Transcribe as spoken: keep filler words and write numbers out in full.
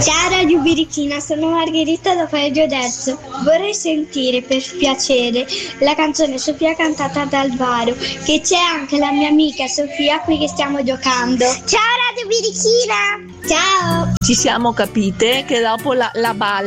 Ciao Radio Birichina, sono Margherita da Pareggio Adesso. Vorrei sentire per piacere la canzone Sofia cantata da Alvaro, che c'è anche la mia amica Sofia qui che stiamo giocando. Ciao Radio Birichina! Ciao! Ci siamo capite che dopo la, la balla